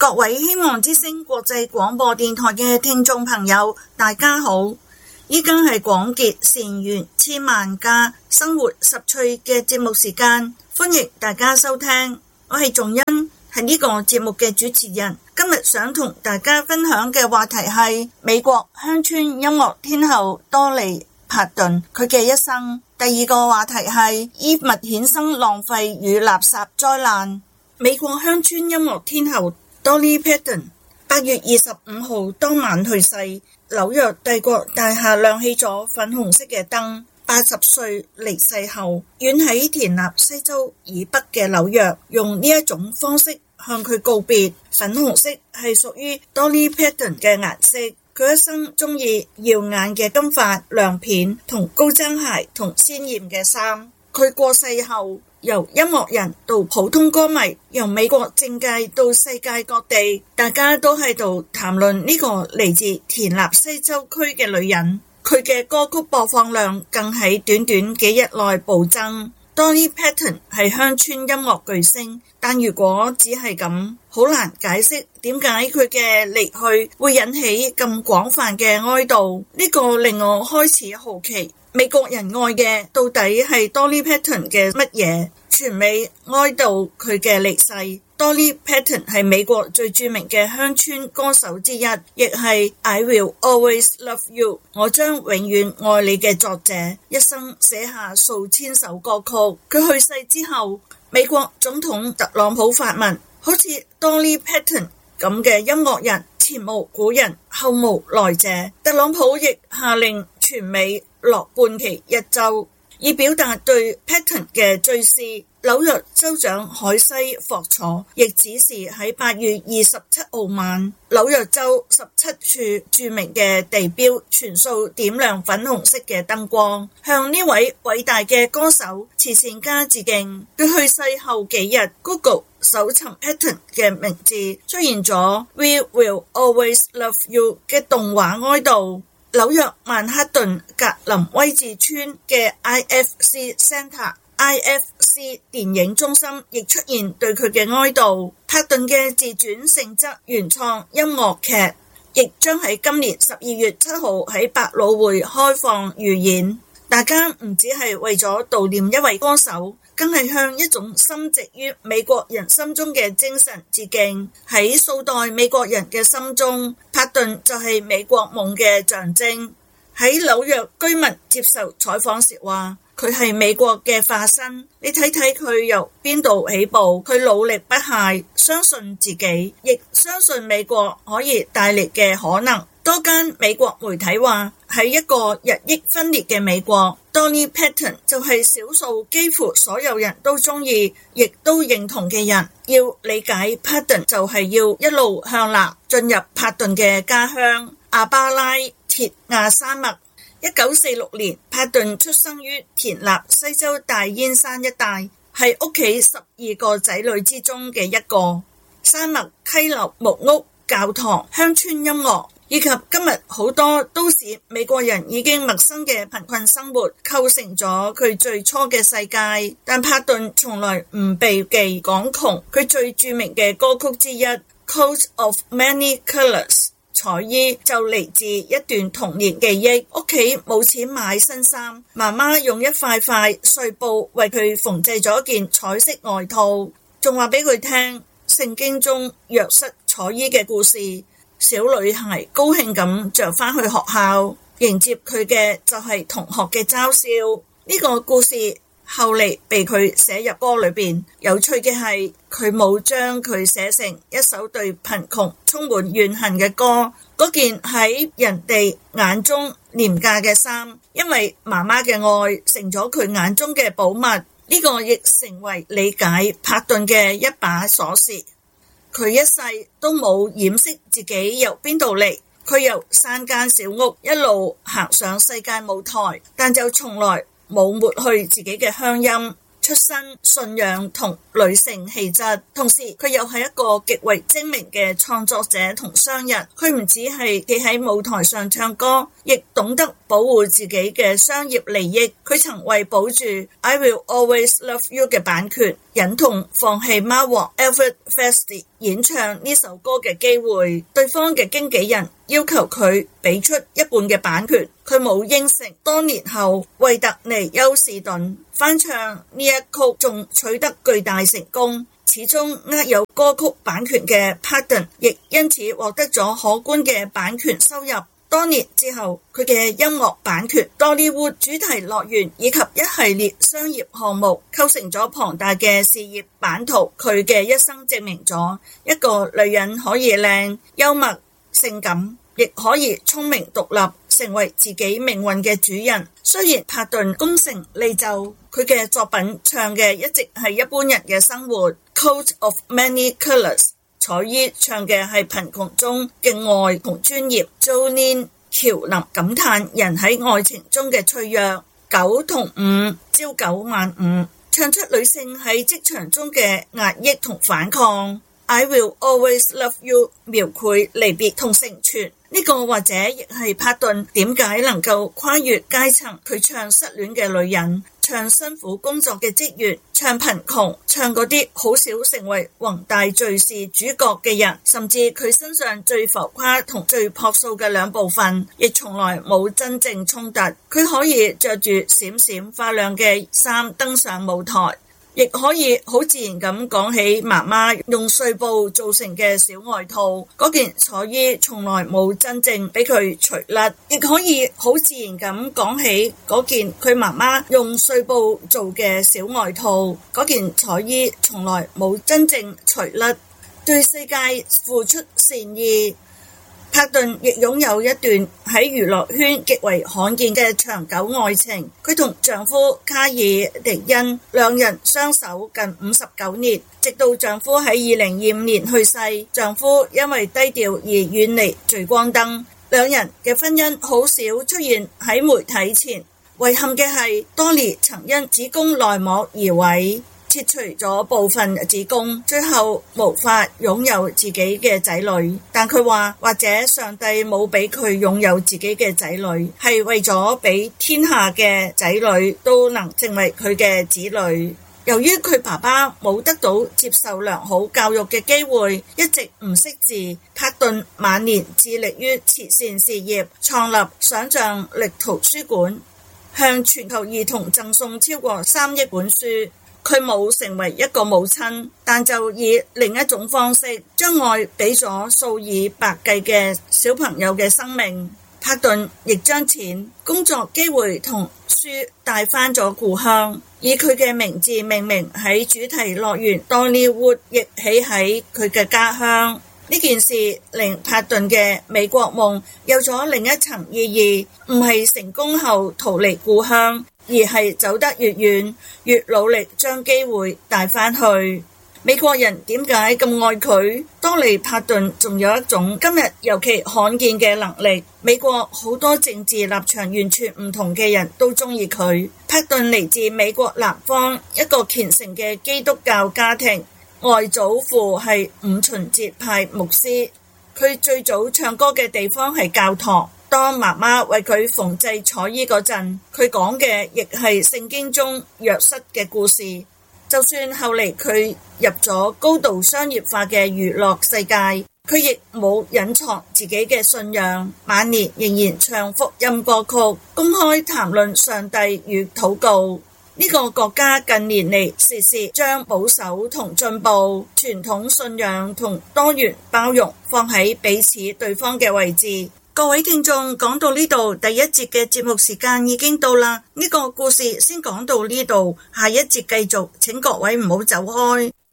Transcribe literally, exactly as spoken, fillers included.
各位希望之聲國際廣播電台嘅聽眾朋友，大家好！依家係廣結善緣千萬家生活十趣嘅節目時間，歡迎大家收聽。我係仲恩，係呢個節目嘅主持人。今日想同大家分享嘅話題係美國鄉村音樂天后多莉帕頓佢嘅一生。第二個話題係衣物衍生浪費與垃圾災難。美國鄉村音樂天后多莉帕頓八月二十五號當晚去世，紐約帝國大廈亮起咗粉紅色嘅燈。八十歲離世後，遠喺田納西州以北嘅紐約，用呢一種方式向佢告別。粉紅色係屬於多莉帕頓嘅顏色。佢一生中意耀眼嘅金髮、亮片同高踭鞋同鮮艷嘅衫。佢過世後，由音樂人到普通歌迷，由美國政界到世界各地，大家都喺度談論呢個嚟自田納西州區嘅女人。佢嘅歌曲播放量更喺短短幾日內暴增。多莉帕頓係鄉村音樂巨星，但如果只係咁，好難解釋點解佢嘅離去會引起咁廣泛嘅哀悼。呢個令我開始好奇，美國人愛嘅到底係多莉帕頓嘅乜嘢？全美哀悼佢嘅離世。多莉帕頓係美國最著名嘅鄉村歌手之一，亦係 I Will Always Love You 我將永遠愛你嘅作者，一生寫下數千首歌曲。佢去世之後，美國總統特朗普發文，好似多莉帕頓咁嘅音樂人前無古人後無來者。特朗普亦下令全美落半旗一周，以表達對帕頓嘅追思。紐約州長海西霍楚亦指示喺八月二十七號晚，紐約州十七處著名嘅地標全數點亮粉紅色嘅燈光，向呢位偉大嘅歌手、慈善家致敬。佢去世後幾日， Google 搜尋帕頓嘅名字，出現咗 We Will Always Love You 嘅動畫哀悼。紐約曼克頓格林威治村嘅 I F C Center、I F C 電影中心亦出現對佢嘅哀悼。帕頓嘅自傳性質原創音樂劇亦將喺今年十二月七號喺百老匯開放預演。大家唔只係為咗悼念一位歌手，更係向一種深植於美國人心中嘅精神致敬。喺數代美國人嘅心中，帕頓就係美國夢嘅象徵。喺紐約居民接受採訪時話，佢係美國嘅化身。你睇睇佢由邊度起步，佢努力不懈，相信自己，亦相信美國可以帶嚟嘅可能。多間美國媒體話，喺一個日益分裂嘅美國，多莉帕頓就係少數幾乎所有人都中意亦都認同嘅人。要理解帕頓，就係要一路向南進入帕頓嘅家鄉阿巴拉鐵亞山脈。一九四六年，帕頓出生於田納西州大煙山一帶，係屋企十二個仔女之中嘅一個。山脈、溪流、木屋、教堂、鄉村音樂，以及今日好多都市美國人已經陌生嘅貧困生活，構成咗佢最初嘅世界。但帕頓從來唔避忌講窮，佢最著名嘅歌曲之一《Coat of Many Colors》彩衣就嚟自一段童年記憶。屋企冇錢買新衫，媽媽用一塊塊碎布為佢縫製咗件彩色外套，仲話俾佢聽聖經中約瑟彩衣嘅故事。小女孩高興咁着返去學校，迎接佢嘅就係同學嘅嘲笑。呢個故事後嚟被佢寫入歌裏邊。有趣嘅係，佢冇將佢寫成一首對貧窮充滿怨恨嘅歌。嗰件喺人哋眼中廉價嘅衫，因為媽媽嘅愛成咗佢眼中嘅寶物。呢個亦成為理解帕頓嘅一把鎖匙。佢一世都冇掩飾自己由邊度嚟，佢由山間小屋一路行上世界舞台，但就從來冇抹去自己嘅鄉音、出身、信仰同女性氣質。同時佢又係一個極為精明嘅創作者同商人。佢唔只係企喺舞台上唱歌，亦懂得保護自己嘅商業利益。佢曾為保住 I Will Always Love You 嘅版權， 忍痛放棄貓王 Elvis Presley 演唱呢首歌嘅機會。對方嘅經紀人要求佢俾出一半嘅版權，佢冇應承。多年後，惠特尼休士頓翻唱呢一曲，仲取得巨大成功。始終握有歌曲版權嘅 Parton 亦因此獲得咗可觀嘅版權收入。多年之後，佢嘅音樂版權、Dollywood 主題樂園以及一系列商業項目構成咗龐大嘅事業版圖。佢嘅一生證明咗一個女人可以靚、幽默、性感，亦可以聰明獨立，成為自己命運嘅主人。雖然帕頓功成利就，佢嘅作品唱嘅一直係一般人嘅生活。Coat of Many Colors， 彩衣唱嘅係貧窮中嘅愛同專業。Jolene 喬林感嘆人喺愛情中嘅脆弱。九同五朝九晚五，唱出女性喺職場中嘅壓抑同反抗。I Will Always Love You 描繪離別同成全。呢個或者亦係帕頓點解能夠跨越階層。佢唱失戀嘅女人，唱辛苦工作嘅職員，唱貧窮，唱嗰啲好少成為宏大敘事主角嘅人，甚至佢身上最浮誇同最樸素嘅兩部分，亦從來冇真正衝突。佢可以着住閃閃發亮嘅衫登上舞台，亦可以好自然咁講起媽媽用碎布做成嘅小外套，嗰件彩衣從來冇真正俾佢除甩，亦可以好自然咁講起嗰件佢媽媽用碎布做嘅小外套，嗰件彩衣從來冇真正除甩。對世界付出善意。帕頓亦擁有一段喺娛樂圈極為罕見嘅長久愛情。佢同丈夫卡爾迪恩兩人相守近五十九年，直到丈夫喺二零二五年去世。丈夫因為低調而遠離聚光燈，兩人嘅婚姻好少出現喺媒體前。遺憾嘅係，多莉曾因子宮內膜移位，切除咗部分子宮，最後無法擁有自己嘅仔女。但佢話，或者上帝冇俾佢擁有自己嘅仔女，係為咗俾天下嘅仔女都能成為佢嘅子女。由於佢爸爸冇得到接受良好教育嘅機會，一直唔識字，帕頓晚年致力於慈善事業，創立想像力圖書館，向全球兒童贈送超過三億本書。佢冇成為一個母親，但就以另一種方式將愛俾咗數以百計嘅小朋友嘅生命。帕頓亦將錢、工作機會同書帶返咗故鄉，以佢嘅名字命名喺主題樂園 Dollywood， 亦起喺佢嘅家鄉。呢件事令帕頓嘅美國夢有咗另一層意義，唔係成功後逃離故鄉，而係走得越遠，越努力將機會帶返去。美國人點解咁愛佢？多莉帕頓仲有一種今日尤其罕見嘅能力。美國好多政治立場完全唔同嘅人都中意佢。帕頓嚟自美國南方一個虔誠嘅基督教家庭，外祖父係五旬節派牧師。佢最早唱歌嘅地方係教堂。當媽媽為佢縫製彩衣嗰陣，佢講嘅亦係聖經中約瑟嘅故事。就算後嚟佢入咗高度商業化嘅娛樂世界，佢亦冇隱藏自己嘅信仰，晚年仍然唱福音歌曲，公開談論上帝與禱告。呢個國家近年嚟時時將保守同進步、傳統信仰同多元包容放喺彼此對方嘅位置。各位聽眾，講到呢度，第一節嘅節目時間已經到啦。呢個故事先講到呢度，下一節繼續，請各位唔好走開。